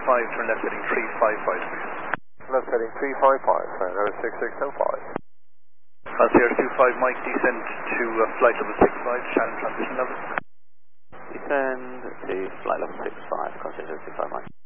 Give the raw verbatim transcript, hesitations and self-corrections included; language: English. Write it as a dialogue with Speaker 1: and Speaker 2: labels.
Speaker 1: five, turn left heading three five five.
Speaker 2: Left heading three five five, Sierra six six seven five.
Speaker 1: Uh, Sierra two five, Mike, descend to uh, flight level six five, Shannon transition level.
Speaker 3: Descend to flight level six five, consider two five Mike.